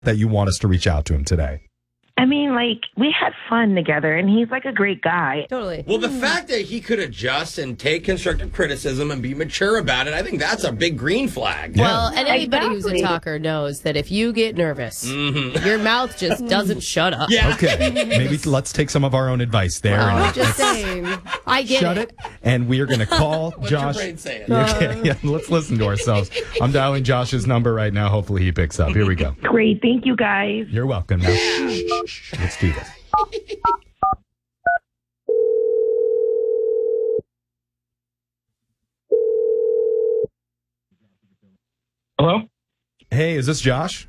that you want us to reach out to him today? I mean, like, we had fun together, and he's, like, a great guy. Totally. Well, the fact that he could adjust and take constructive criticism and be mature about it, I think that's a big green flag. Yeah. Well, and anybody who's a Exactly. talker knows that if you get nervous, your mouth just doesn't shut up. Yeah. Okay, maybe let's take some of our own advice there. I'm just saying. I get Shut it. And we are going to call What's Josh. your brain saying? Yeah, let's listen to ourselves. I'm dialing Josh's number right now. Hopefully he picks up. Here we go. Great. Thank you, guys. You're welcome. Now, shh. Let's do this. Hello? Hey, is this Josh?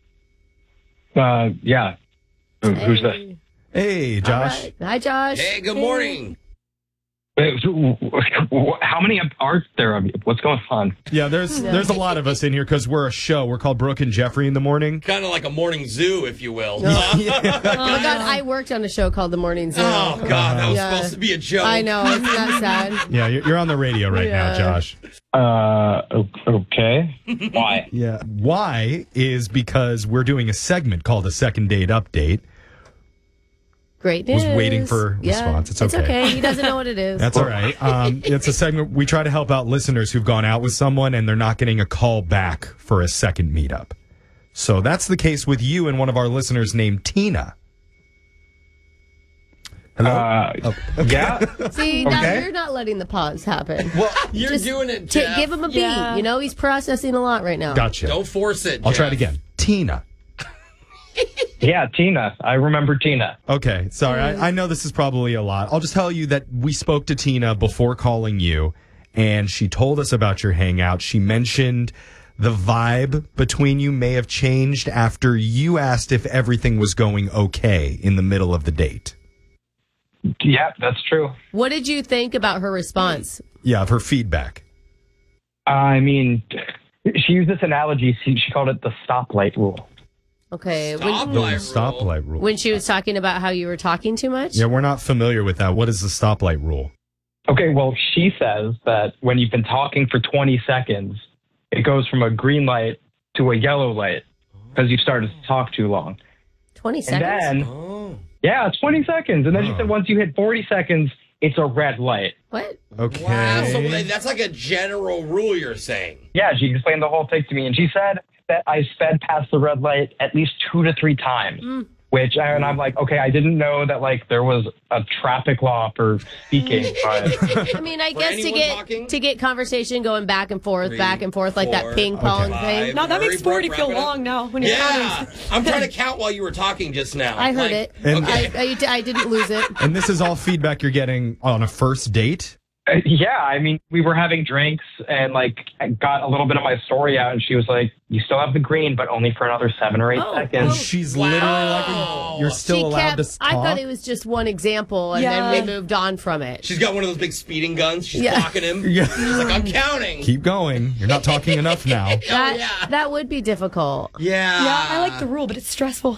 Yeah. Who's this? Hey, Josh. All right. Hi, Josh. Hey, good morning. How many are there of you? What's going on? Yeah, there's a lot of us in here because we're a show. We're called Brooke and Jeffrey in the Morning. Kind of like a morning zoo, if you will. Oh my God, I worked on a show called The Morning Zoo. Oh, God, that was Yeah. supposed to be a joke. I know, it's not sad. Yeah, you're on the radio right now, Yeah. Josh. Okay. Why? Yeah. Why is because we're doing a segment called a Second Date Update. Great news. Was waiting for response. It's okay. He doesn't know what it is. That's all right. It's a segment we try to help out listeners who've gone out with someone and they're not getting a call back for a second meetup. So that's the case with you and one of our listeners named Tina. Hello? Yeah? See, now Okay. you're not letting the pause happen. Well, you're Just doing it, Jeff. Give him a beat. You know, he's processing a lot right now. Gotcha. Don't force it, I'll try it Jeff. again. Tina. Yeah, Tina. I remember Tina. Okay, sorry. I know this is probably a lot. I'll just tell you that we spoke to Tina before calling you, and she told us about your hangout. She mentioned the vibe between you may have changed after you asked if everything was going okay in the middle of the date. Yeah, that's true. What did you think about her response? Yeah, of her feedback. I mean, she used this analogy. She called it the stoplight rule. Okay. Stoplight rule. When she was talking about how you were talking too much? Yeah, we're not familiar with that. What is the stoplight rule? Okay, well, she says that when you've been talking for 20 seconds, it goes from a green light to a yellow light because you've started to talk too long. 20 And seconds? then, yeah, it's 20 seconds. And then she said once you hit 40 seconds, it's a red light. What? Okay. Wow, so that's like a general rule you're saying. Yeah, she explained the whole thing to me. And she said that I sped past the red light at least 2 to 3 times. Which, and I'm like, okay, I didn't know that, like, there was a traffic law for speaking. But I mean, I For guess anyone talking? to get conversation going back and forth, Three, like that four, ping pong thing. five. No, that makes Hurry, 40 Brooke, feel wrap it up. long now when you're Yeah, counting. I'm trying to count while you were talking just now. I heard it. And- I didn't lose it. And this is all feedback you're getting on a first date? yeah, I mean, we were having drinks and, like, I got a little bit of my story out. And she was like, you still have the green, but only for another 7 or 8 seconds. She's literally like, you're still She allowed kept, to talk? I thought it was just one example, and Yeah. then we moved on from it. She's got one of those big speeding guns. She's Yeah. blocking him. Yeah. She's like, I'm counting. Keep going. You're not talking enough now. That would be difficult. Yeah. Yeah, I like the rule, but it's stressful.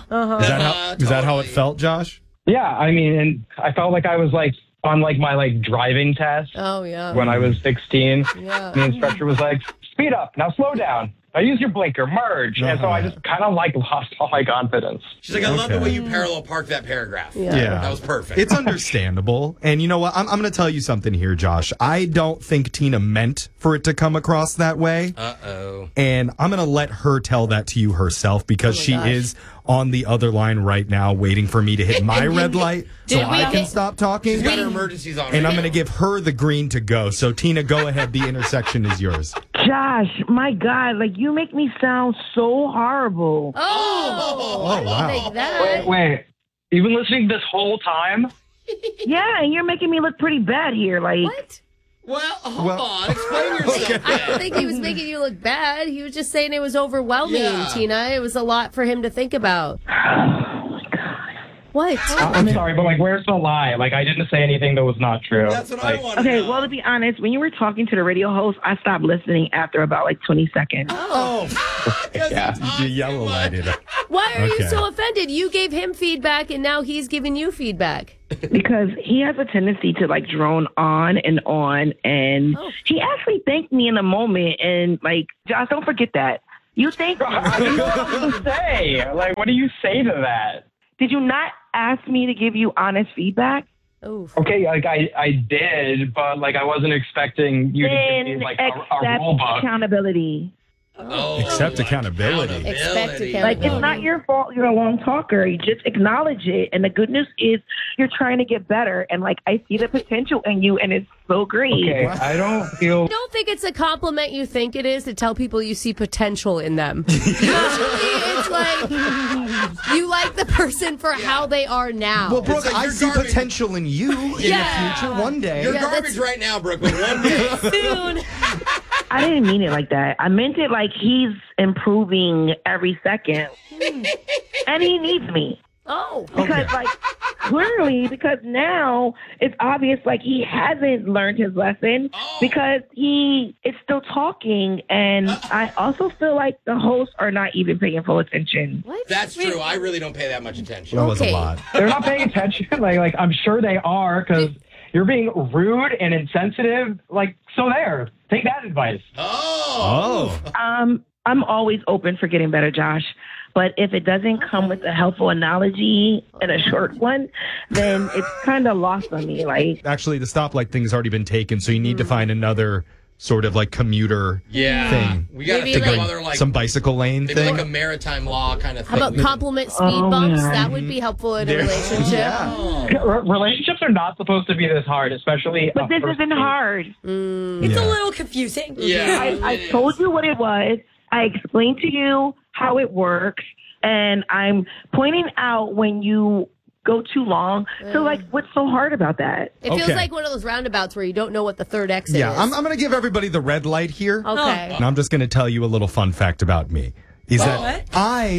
Is that how it felt, Josh? Yeah, I mean, and I felt like I was, like, on, like, my, like, driving test Oh, yeah. when I was 16. Yeah. The instructor was like, speed up, now slow down. Now use your blinker, merge. And so I just kind of, like, lost all my confidence. She's like, I love the way you parallel park that paragraph. Yeah. That was perfect. It's understandable. And you know what? I'm going to tell you something here, Josh. I don't think Tina meant for it to come across that way. Uh-oh. And I'm going to let her tell that to you herself because she gosh. is on the other line right now waiting for me to hit my red light so Did we I can get- stop talking. She's got her emergencies on. And right I'm going to now. give her the green to go. So, Tina, go ahead. The intersection is yours. Josh, my God, like, you make me sound so horrible. Oh, I didn't wow. think that. Wait. You've been listening this whole time? Yeah, and you're making me look pretty bad here. Like, What? Well, hold on. Explain yourself. I don't think he was making you look bad. He was just saying it was overwhelming, Yeah. Tina. It was a lot for him to think about. What? I'm sorry, but, like, where's the lie? Like, I didn't say anything that was not true. That's what Like, I want to okay, know. well, to be honest, when you were talking to the radio host, I stopped listening after about, like, 20 seconds. yeah. You yellow lighted. Why are you Okay. so offended? You gave him feedback, and now he's giving you feedback. Because he has a tendency to, like, drone on, and he actually thanked me in a moment, and, like, Josh, don't forget that. You think? I don't know what to say. Like, what do you say to that? Did you not ask me to give you honest feedback? Oh. Okay, like I did, but like I wasn't expecting you to give Then me like accept a rule book. accountability. Oh, Accept accountability. Expect Like, accountability. it's not your fault you're a long talker. You just acknowledge it. And the good news is you're trying to get better. And, like, I see the potential in you, and it's so great. Okay, I don't feel. I don't think it's a compliment you think it is to tell people you see potential in them. Usually it's like you like the person for how they are now. Well, Brooke, like I you're see garbage. potential in you in the future one day. You're Yeah, garbage right now, Brooke, but one day. Soon. I didn't mean it like that. I meant it like he's improving every second. And he needs me. Oh. Because, like, clearly, because now it's obvious, like, he hasn't learned his lesson because he is still talking. And I also feel like the hosts are not even paying full attention. What? That's true. I really don't pay that much attention. That was a Okay. lot. They're not paying attention. Like I'm sure they are because you're being rude and insensitive. Like, so there. Take that advice. Oh. I'm always open for getting better, Josh. But if it doesn't come with a helpful analogy and a short one, then it's kind of lost on me. Like, Actually, the stoplight thing's already been taken, so you need to find another sort of like commuter Yeah. thing. We got to Maybe think like of other, like, some bicycle lane maybe thing. like a maritime law kind of How thing. about compliment speed Oh, bumps? man. That would be helpful in a relationship. Yeah. Relationships are not supposed to be this hard, especially. but this first isn't date. hard. It's a little confusing. Yeah. I told you what it was. I explained to you how it works. And I'm pointing out when you go too long. So, like, what's so hard about that? It feels Okay. like one of those roundabouts where you don't know what the third exit Yeah, is. I'm going to give everybody the red light here. Okay. And I'm just going to tell you a little fun fact about me. Is that What? I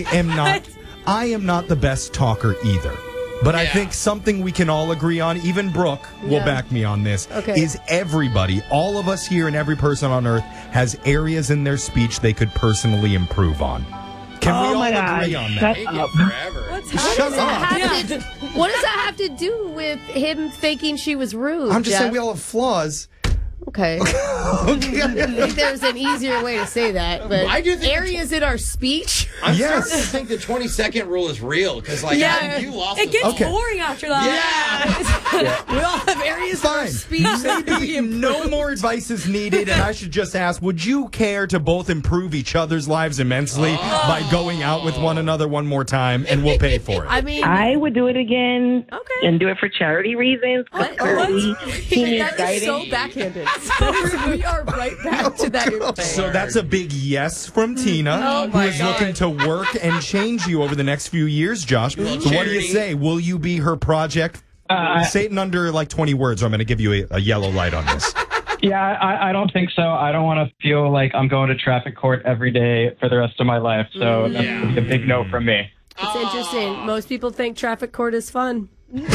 am not the best talker either. But I Yeah. think something we can all agree on, even Brooke will Yeah. back me on this, Okay. is everybody, all of us here and every person on earth has areas in their speech they could personally improve on. Can we Oh, all my God. agree on that? Shut Take up. it forever. What's Shut happening? up. What does that have to do with him thinking she was rude? I'm just Jeff? saying we all have flaws. Okay. I think there's an easier way to say that, but I do think areas in our speech. I'm Yes. starting to think the 20-second rule is real because, like, Yeah. you lost It gets Okay. boring after that. Yeah. We all have areas in our Fine. speech. Maybe no more advice is needed, and I should just ask, would you care to both improve each other's lives immensely by going out with one another one more time, and we'll pay for it? I mean, I would do it again Okay. and do it for charity reasons. 'cause clearly he needs that is guidance. so backhanded. we are right back to that. So that's a big yes from Tina, Oh who my is God. looking to work and change you over the next few years, Josh. So what do you charity. say? Will you be her project? Say it in under like 20 words, or I'm going to give you a yellow light on this. Yeah, I don't think so. I don't want to feel like I'm going to traffic court every day for the rest of my life. So that's gonna be a big no from me. It's interesting. Most people think traffic court is fun.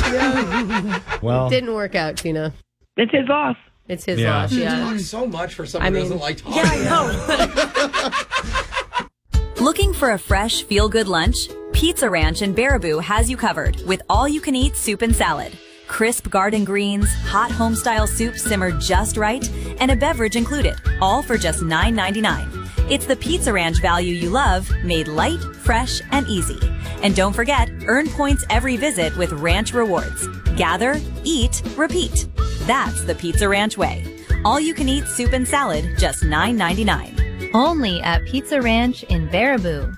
Well, Didn't work out, Tina. It's his loss. It's his Yeah. loss. Yeah. Talk so much for someone I who mean- doesn't like talking. Yeah, I know. Looking for a fresh, feel-good lunch? Pizza Ranch in Baraboo has you covered with all-you-can-eat soup and salad. Crisp garden greens, hot home-style soup simmered just right, and a beverage included, all for just $9.99. It's the Pizza Ranch value you love, made light, fresh, and easy. And don't forget, earn points every visit with Ranch Rewards. Gather, eat, repeat. That's the Pizza Ranch way. All-you-can-eat soup and salad, just $9.99. Only at Pizza Ranch in Baraboo.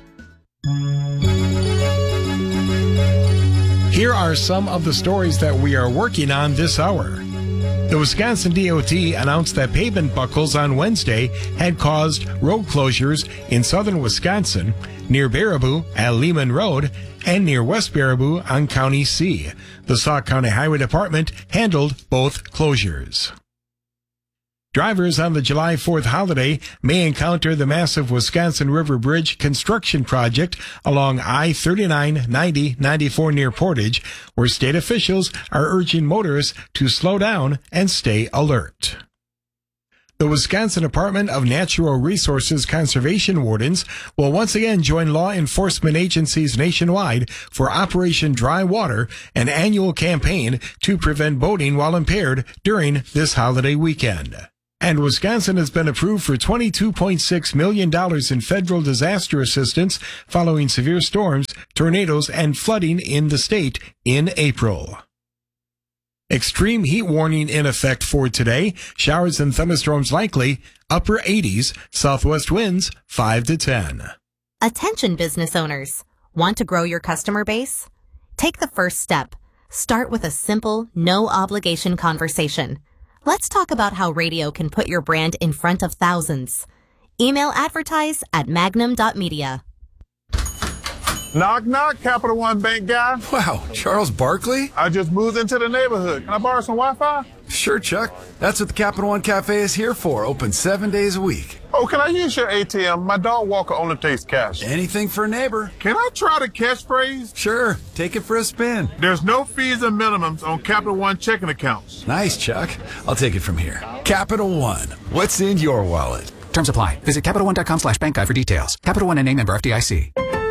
Here are some of the stories that we are working on this hour. The Wisconsin DOT announced that pavement buckles on Wednesday had caused road closures in southern Wisconsin, near Baraboo at Lehman Road, and near West Baraboo on County C. The Sauk County Highway Department handled both closures. Drivers on the July 4th holiday may encounter the massive Wisconsin River Bridge construction project along I-39, 90, 94 near Portage, where state officials are urging motorists to slow down and stay alert. The Wisconsin Department of Natural Resources Conservation Wardens will once again join law enforcement agencies nationwide for Operation Dry Water, an annual campaign to prevent boating while impaired during this holiday weekend. And Wisconsin has been approved for $22.6 million in federal disaster assistance following severe storms, tornadoes, and flooding in the state in April. Extreme heat warning in effect for today. Showers and thunderstorms likely. Upper 80s. Southwest winds 5 to 10. Attention business owners. Want to grow your customer base? Take the first step. Start with a simple, no-obligation conversation. Let's talk about how radio can put your brand in front of thousands. Email advertise@magnum.media. Knock, knock, Capital One Bank guy. Wow, Charles Barkley? I just moved into the neighborhood. Can I borrow some Wi-Fi? Sure, Chuck. That's what the Capital One Cafe is here for. Open 7 days a week. Oh, can I use your ATM? My dog Walker only takes cash. Anything for a neighbor. Can I try the catchphrase? Sure. Take it for a spin. There's no fees and minimums on Capital One checking accounts. Nice, Chuck. I'll take it from here. Capital One. What's in your wallet? Terms apply. Visit CapitalOne.com/bank guide for details. Capital One and a member FDIC.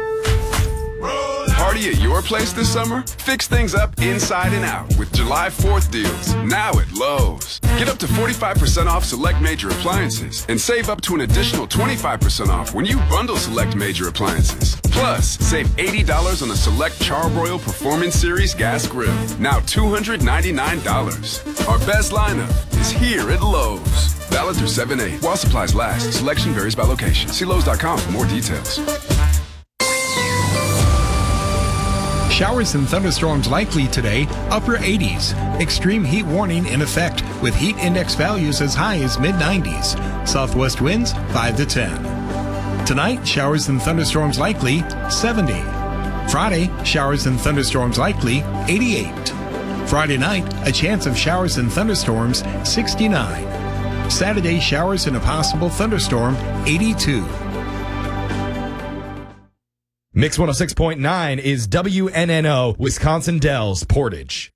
Party at your place this summer? Fix things up inside and out with July 4th deals, now at Lowe's. Get up to 45% off select major appliances and save up to an additional 25% off when you bundle select major appliances. Plus, save $80 on a select Charbroil Performance Series gas grill, now $299. Our best lineup is here at Lowe's. Valid through 7/8 while supplies last. Selection varies by location. See Lowe's.com for more details. Showers and thunderstorms likely today, upper 80s. Extreme heat warning in effect with heat index values as high as mid-90s. Southwest winds 5 to 10. Tonight, showers and thunderstorms likely 70. Friday, showers and thunderstorms likely 88. Friday night, a chance of showers and thunderstorms 69. Saturday, showers and a possible thunderstorm 82. Mix 106.9 is WNNO, Wisconsin Dells, Portage.